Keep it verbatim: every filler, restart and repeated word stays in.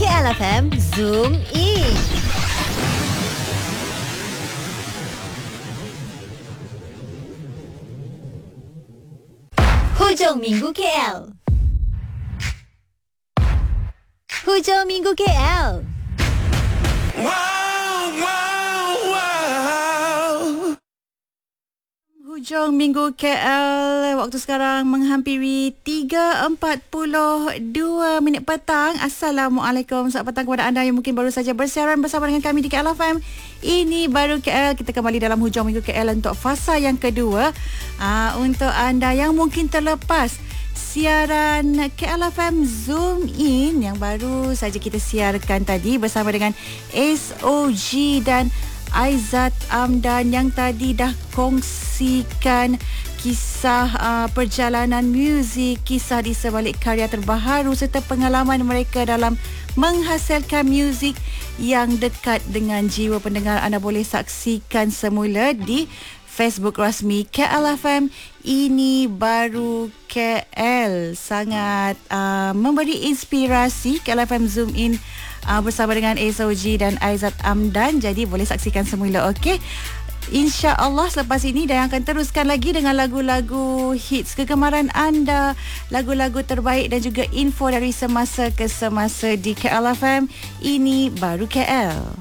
K L F M Zoom In. Hujung Minggu K L. Hujung Minggu K L. Wow, wow, wow. Hujung Minggu K L, waktu sekarang menghampiri tiga empat puluh dua minit petang. Assalamualaikum, selamat petang kepada anda yang mungkin baru saja bersiaran bersama dengan kami di K L F M. Ini baru K L, kita kembali dalam Hujung Minggu K L untuk fasa yang kedua. Aa, untuk anda yang mungkin terlepas siaran K L F M Zoom In yang baru saja kita siarkan tadi bersama dengan S O G dan Aizat Amdan yang tadi dah kongsikan kisah uh, perjalanan muzik, kisah di sebalik karya terbaru serta pengalaman mereka dalam menghasilkan muzik yang dekat dengan jiwa pendengar. Anda boleh saksikan semula di Facebook rasmi K L F M. Ini baru K L, sangat uh, memberi inspirasi. K L F M Zoom In uh, bersama dengan S O G dan Aizat Amdan. Jadi boleh saksikan semula, okey? InsyaAllah selepas ini dan akan teruskan lagi dengan lagu-lagu hits kegemaran anda, lagu-lagu terbaik dan juga info dari semasa ke semasa di K L F M. Ini baru K L.